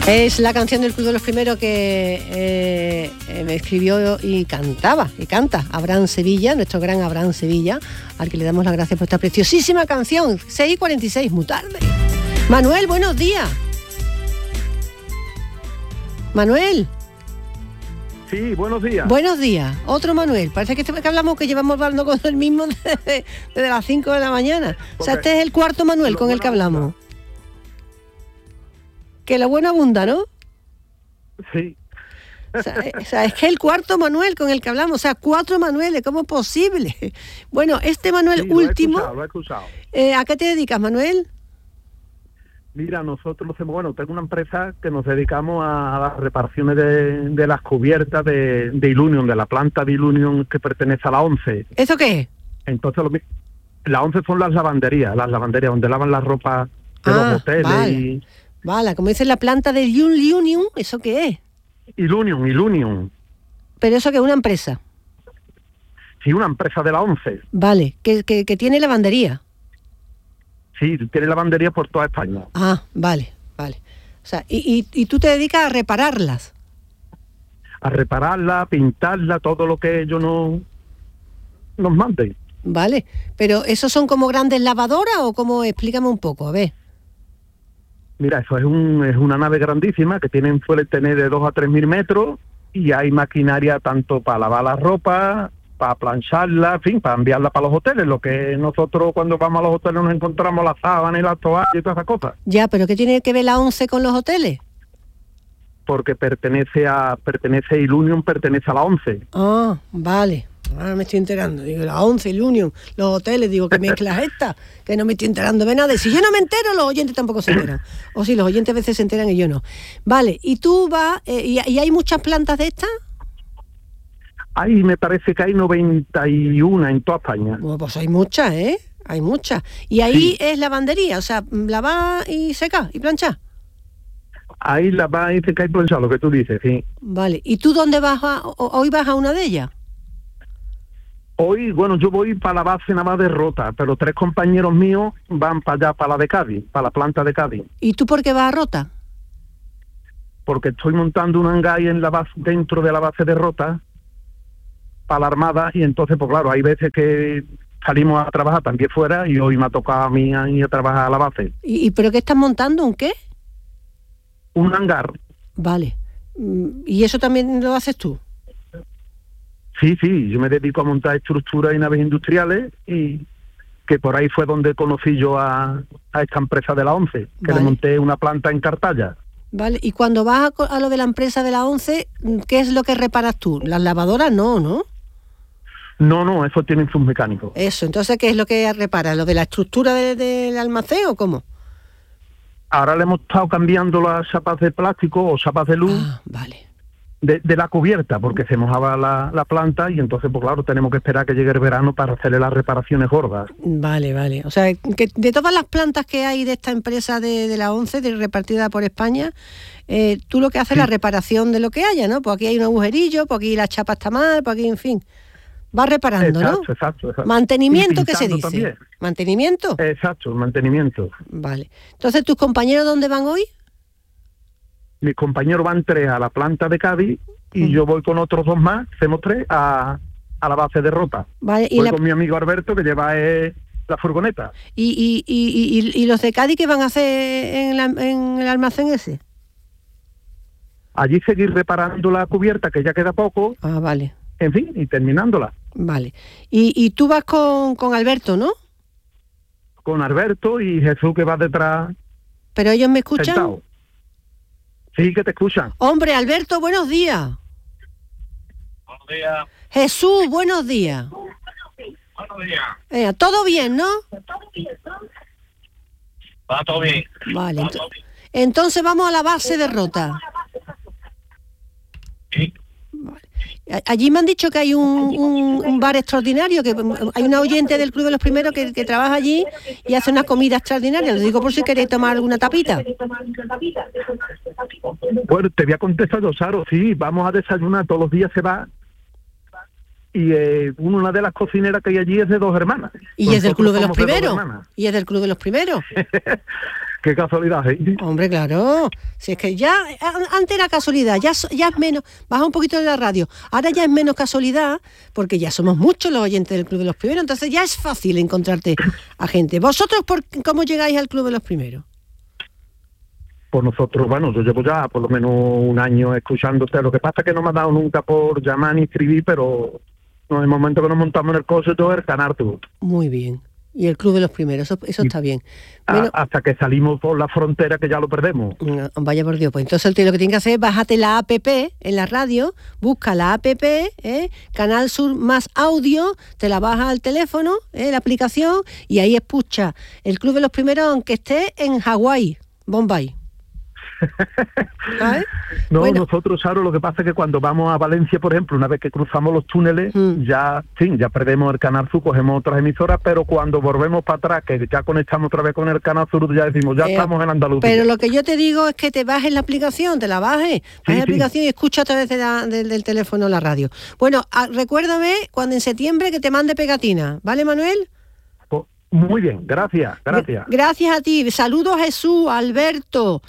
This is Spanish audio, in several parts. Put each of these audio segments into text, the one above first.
Es la canción del Club de los Primeros que me escribió y canta Abraham Sevilla, nuestro gran Abraham Sevilla, al que le damos las gracias por esta preciosísima canción. 6:46, muy tarde. Manuel, buenos días. Manuel. Sí, buenos días. Buenos días. Otro Manuel. Parece que hablamos que llevamos hablando con el mismo desde las 5 de la mañana. O sea, este es el cuarto Manuel con el que hablamos. Que lo bueno abunda, ¿no? Sí. O sea, es que el cuarto Manuel con el que hablamos, o sea, 4 Manueles, ¿cómo es posible? Bueno, este Manuel Sí, último... Lo he escuchado. ¿A qué te dedicas, Manuel? Mira, nosotros tengo una empresa que nos dedicamos a las reparaciones de las cubiertas de Ilunion, de la planta de Ilunion que pertenece a la ONCE. ¿Eso qué es? Entonces, la ONCE son las lavanderías donde lavan la ropa de los hoteles. Vale. Vale, como dice la planta de Ilunion, ¿eso qué es? Ilunion. ¿Pero eso qué es, una empresa? Sí, una empresa de la ONCE. Vale, que tiene lavandería. Sí, tiene lavandería por toda España. Ah, vale. O sea, y tú te dedicas a repararlas. A repararla, pintarla, todo lo que ellos nos manden. Vale, pero ¿esos son como grandes lavadoras o cómo? Explícame un poco, a ver. Mira, eso es una nave grandísima que suele tener de 2 a 3.000 metros y hay maquinaria tanto para lavar la ropa, para plancharla, en fin, para enviarla para los hoteles. Lo que nosotros cuando vamos a los hoteles nos encontramos las sábanas y las toallas y todas esas cosas. Ya, pero ¿qué tiene que ver la ONCE con los hoteles? Porque pertenece a Ilunion, pertenece a la ONCE. Ah, vale. Ahora me estoy enterando. Digo, la ONCE, Ilunion, los hoteles, digo, ¿qué mezcla es esta? Que no me estoy enterando de nada. Si yo no me entero, los oyentes tampoco se enteran. O sí, los oyentes a veces se enteran y yo no. Vale, y tú vas, y hay muchas plantas de estas. Ahí me parece que hay 91 en toda España. Bueno, pues hay muchas, ¿eh? Hay muchas. Y ahí sí. Es lavandería, o sea, lavar y secar y planchar. Ahí lavar y secar y planchar, lo que tú dices, sí. Vale, ¿y tú dónde vas? ¿Hoy vas a una de ellas? Hoy, yo voy para la base nada más de Rota, pero 3 compañeros míos van para allá, para la de Cádiz, para la planta de Cádiz. ¿Y tú por qué vas a Rota? Porque estoy montando un hangar en la base, dentro de la base de Rota, para la Armada, y entonces, pues claro, hay veces que salimos a trabajar también fuera, y hoy me ha tocado a mí ir a trabajar a la base. ¿Y pero qué estás montando? ¿Un qué? Un hangar. Vale. ¿Y eso también lo haces tú? Sí, yo me dedico a montar estructuras y naves industriales, y que por ahí fue donde conocí yo a esta empresa de la ONCE, que le monté una planta en Cartaya. Vale, y cuando vas a lo de la empresa de la ONCE, ¿qué es lo que reparas tú? ¿Las lavadoras? No. No, eso tienen sus mecánicos. Eso, entonces, ¿qué es lo que reparas? ¿Lo de la estructura del almacén o cómo? Ahora le hemos estado cambiando las chapas de plástico o chapas de luz. Ah, vale. De la cubierta, porque se mojaba la planta y entonces, pues claro, tenemos que esperar que llegue el verano para hacerle las reparaciones gordas. Vale. O sea, que de todas las plantas que hay de esta empresa de la ONCE, repartida por España, tú lo que haces es la reparación de lo que haya, ¿no? Pues aquí hay un agujerillo, pues aquí la chapa está mal, pues aquí, en fin. Vas reparando, ¿no? Exacto. Mantenimiento, ¿qué se dice? También. ¿Mantenimiento? Exacto, mantenimiento. Vale. Entonces, ¿tus compañeros dónde van hoy? Mis compañeros van 3 a la planta de Cádiz y yo voy con otros 2 más, hacemos 3 a la base de Rota. Vale, voy con mi amigo Alberto, que lleva la furgoneta. ¿Y los de Cádiz qué van a hacer en el almacén ese? Allí seguir reparando la cubierta, que ya queda poco. Ah, vale. En fin, y terminándola. Vale. Y tú vas con Alberto, ¿no? Con Alberto y Jesús, que va detrás. ¿Pero ellos me escuchan? Sentado. Sí, que te escuchan. Hombre, Alberto, buenos días. Buenos días. Jesús, buenos días. Buenos días. ¿Todo bien, no? Va todo bien. Vale. Entonces vamos a la base de Rota. Sí. Vale. Allí me han dicho que hay un bar extraordinario, que hay una oyente del Club de los Primeros que trabaja allí y hace una comida extraordinaria. Lo digo por si queréis tomar alguna tapita. Bueno, te voy a contestar yo, Saro. Sí, vamos a desayunar, todos los días se va. Y una de las cocineras que hay allí es de 2 hermanas. ¿Y es del Club de los Primeros? ¿Y es del Club de los Primeros? Qué casualidad, ¿eh? Hombre, claro. Si es que ya, antes era casualidad, ya es menos, baja un poquito de la radio, ahora ya es menos casualidad, porque ya somos muchos los oyentes del Club de los Primeros, entonces ya es fácil encontrarte a gente. ¿Vosotros cómo llegáis al Club de los Primeros? Pues nosotros, bueno, yo llevo ya por lo menos un año escuchándote. Lo que pasa es que no me ha dado nunca por llamar ni escribir, pero en el momento que nos montamos en el coche, todo es Canal Sur. Muy bien. Y el Club de los Primeros, eso está bien. Bueno, hasta que salimos por la frontera, que ya lo perdemos. No, vaya por Dios. Pues entonces lo que tienes que hacer es bájate la app en la radio, busca la app, Canal Sur más audio, te la bajas al teléfono, la aplicación, y ahí escucha el Club de los Primeros, aunque esté en Hawái, Bombay. ¿Sabes? No, bueno. Nosotros, Charo, lo que pasa es que cuando vamos a Valencia, por ejemplo, una vez que cruzamos los túneles, ya perdemos el Canal Sur, cogemos otras emisoras, pero cuando volvemos para atrás, que ya conectamos otra vez con el Canal Sur, ya decimos, ya estamos en Andalucía. Pero lo que yo te digo es que te bajes la aplicación, te la bajes, la aplicación y escucha a través del teléfono la radio. Bueno, recuérdame cuando en septiembre que te mande pegatina, ¿vale, Manuel? Muy bien, gracias. Gracias a ti. Saludos a Jesús, a Alberto,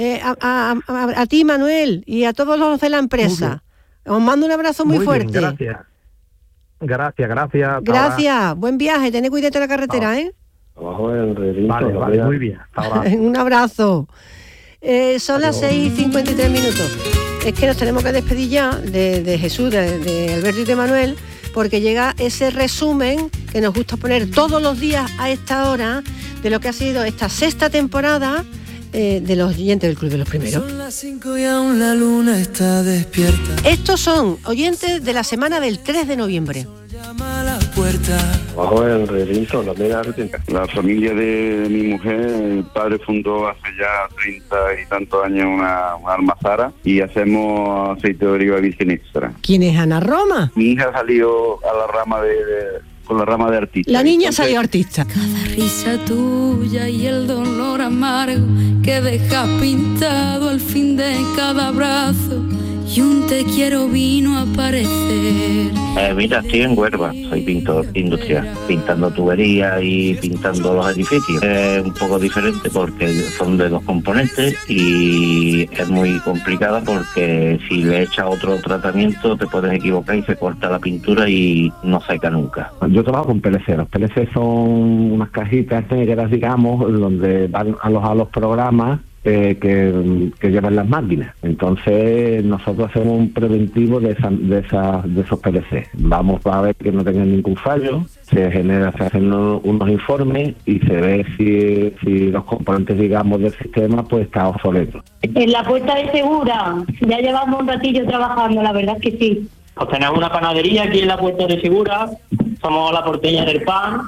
a ti, Manuel, y a todos los de la empresa. Os mando un abrazo muy fuerte. Bien, gracias. Gracias, buen viaje, tened cuidado de la carretera, Abajo el relito. Vale, muy bien. Un abrazo. Son las 6:53. Es que nos tenemos que despedir ya de Jesús, de Alberto y de Manuel, porque llega ese resumen que nos gusta poner todos los días a esta hora de lo que ha sido esta sexta temporada de los oyentes del Club de los Primeros. Son las 5 y aún la luna está despierta. Estos son oyentes de la semana del 3 de noviembre. Llama a la puerta. Abajo el relito, la mera retinta. La familia de mi mujer, el padre fundó hace ya 30 y tantos años una almazara y hacemos aceite de oliva virgen extra. ¿Quién es Ana Roma? Mi hija salió a la rama con la rama de artista. La niña salió artista. Cada risa tuya y el dolor amargo que dejas pintado al fin de cada abrazo, y un te quiero vino a aparecer. Mira, estoy en Huelva, soy pintor industrial, pintando tuberías y pintando los edificios. Es un poco diferente porque son de dos componentes y es muy complicada porque si le echas otro tratamiento te puedes equivocar y se corta la pintura y no seca nunca. Yo trabajo con PLC. Los PLC son unas cajitas negras, digamos, donde van alojados los programas que llevan las máquinas. Entonces nosotros hacemos un preventivo de esos PLC. Vamos a ver que no tengan ningún fallo, se hacen unos informes y se ve si los componentes, digamos, del sistema pues está obsoleto. En la puerta de Segura ya llevamos un ratillo trabajando, la verdad es que sí. Pues tenemos una panadería aquí en la puerta de Segura, somos la porteña del pan.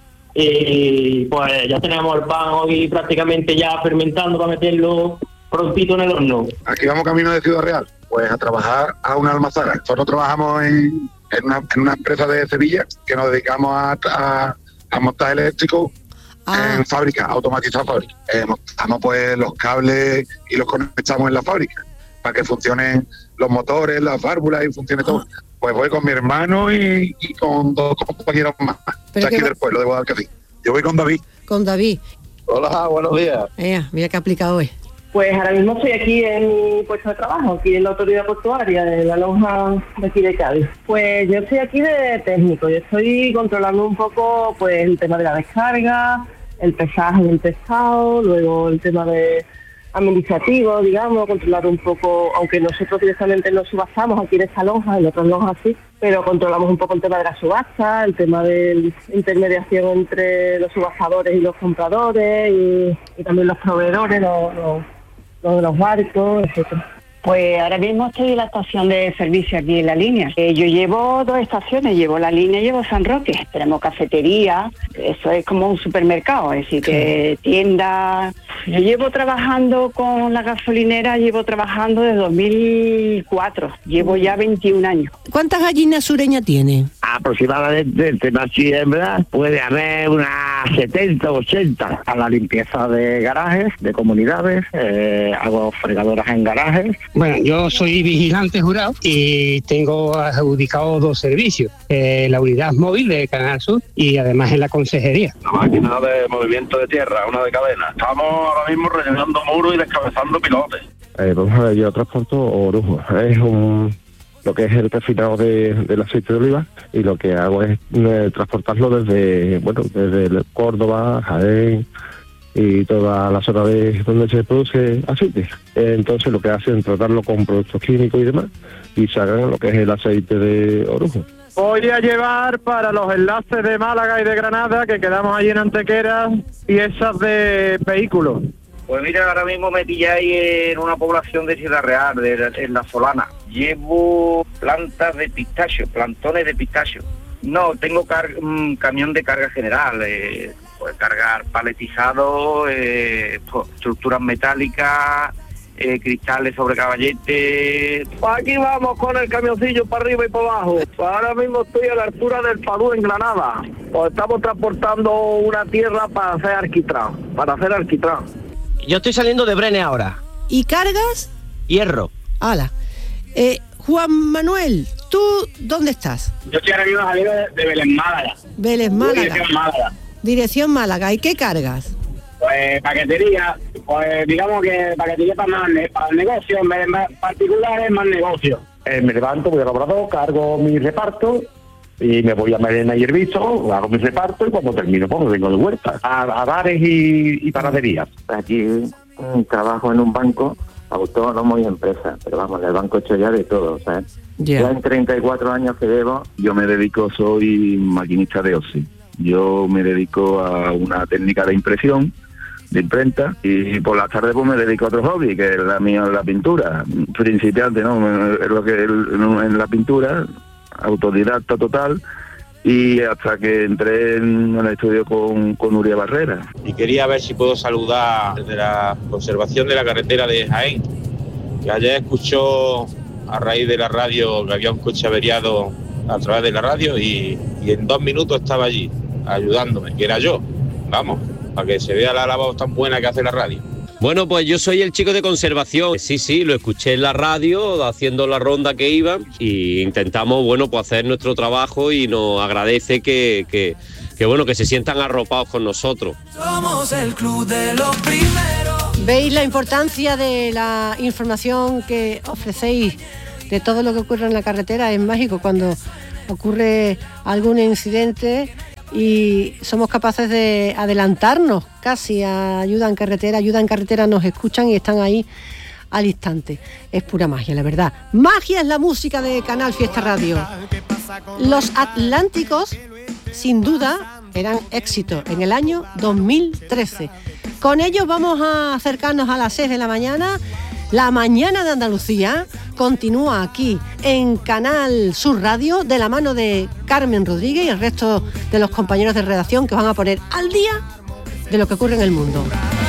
Y pues ya tenemos el pan hoy prácticamente ya fermentando para meterlo prontito en el horno. Aquí vamos camino de Ciudad Real, pues a trabajar a una almazara. Nosotros trabajamos en una empresa de Sevilla que nos dedicamos a montar eléctricos en fábrica, automatizar fábrica. Montamos pues los cables y los conectamos en la fábrica para que funcionen los motores, las válvulas y funcione todo. Pues voy con mi hermano y con dos compañeros más. De aquí del pueblo de Guadalquivir. Yo voy con David. Con David. Hola, buenos días. Mira qué aplicado es. Pues ahora mismo estoy aquí en mi puesto de trabajo, aquí en la autoridad portuaria de la lonja de aquí de Cádiz. Pues yo estoy aquí de técnico, yo estoy controlando un poco pues el tema de la descarga, el pesaje del pescado, luego el tema de administrativo, digamos, controlar un poco, aunque nosotros directamente no subastamos aquí en esta lonja, en otras lonjas sí, pero controlamos un poco el tema de la subasta, el tema de la intermediación entre los subastadores y los compradores y también los proveedores, los barcos, etcétera. Pues ahora mismo estoy en la estación de servicio aquí en la línea. Yo llevo dos estaciones, llevo la línea y llevo San Roque. Tenemos cafetería, eso es como un supermercado, es decir, que tiendas. Yo llevo trabajando con la gasolinera, desde 2004, llevo ya 21 años. ¿Cuántas gallinas sureñas tiene? Aproximadamente entre macho y hembra puede haber unas 70 o 80. A la limpieza de garajes, de comunidades, hago fregadoras en garajes, Bueno, yo soy vigilante jurado y tengo adjudicado 2 servicios, la unidad móvil de Canal Sur y además en la consejería. La máquina de movimiento de tierra, una de cadena. Estamos ahora mismo rellenando muros y descabezando pilotes. Vamos a ver, yo transporto orujo. Es lo que es el refinado del aceite de oliva, y lo que hago es transportarlo desde Córdoba, Jaén y toda la zona de donde se produce aceite. Entonces lo que hacen es tratarlo con productos químicos y demás, y sacan lo que es el aceite de orujo. Voy a llevar para los enlaces de Málaga y de Granada, que quedamos allí en Antequera, piezas de vehículos. Pues mira, ahora mismo me pilláis en una población de Ciudad Real, en La Solana. Llevo plantas de pistacho, plantones de pistacho. No, tengo un camión de carga general. Puede cargar paletizado, estructuras metálicas, cristales sobre caballete. Aquí vamos con el camioncillo para arriba y para abajo. Ahora mismo estoy a la altura del Padú, en Granada. Pues estamos transportando una tierra para hacer alquitrán. Yo estoy saliendo de Brene ahora. ¿Y cargas? Hierro. Hala. Juan Manuel, ¿tú dónde estás? Yo estoy ahora mismo saliendo de Vélez Málaga. Vélez Málaga. Dirección Málaga. Dirección Málaga. ¿Y qué cargas? Pues paquetería, pues digamos que paquetería para el negocio, en vez de particulares, más negocio. Me levanto, voy al obrador, cargo mi reparto y me voy a Merena y Herbizo, hago mi reparto, y cuando termino pues vengo de vuelta a bares y panaderías. Aquí trabajo en un banco autónomo y empresa, pero vamos, en el banco he hecho ya de todo, ¿sabes? Ya en 34 años que llevo. Yo soy maquinista de OSI. Yo me dedico a una técnica de impresión, de imprenta, y por las tardes pues me dedico a otro hobby, que es la mía, la pintura. Principiante, ¿no? Es lo que en la pintura, autodidacta total, y hasta que entré en el estudio con Nuria Barrera. Y quería ver si puedo saludar desde la conservación de la carretera de Jaén, que ayer escuchó a raíz de la radio que había un coche averiado a través de la radio, y en 2 minutos estaba allí ayudándome, que era yo, vamos, para que se vea la labor tan buena que hace la radio. Bueno, pues yo soy el chico de conservación. Sí, lo escuché en la radio haciendo la ronda que iban, y intentamos, pues hacer nuestro trabajo, y nos agradece que se sientan arropados con nosotros. Somos el club de los primeros. ¿Veis la importancia de la información que ofrecéis de todo lo que ocurre en la carretera? Es mágico cuando ocurre algún incidente y somos capaces de adelantarnos casi a Ayuda en Carretera, nos escuchan y están ahí al instante. Es pura magia, la verdad. Magia es la música de Canal Fiesta Radio. Los Atlánticos, sin duda, eran éxito en el año 2013. Con ellos vamos a acercarnos a las 6 de la mañana. La mañana de Andalucía continúa aquí en Canal Sur Radio, de la mano de Carmen Rodríguez y el resto de los compañeros de redacción, que van a poner al día de lo que ocurre en el mundo.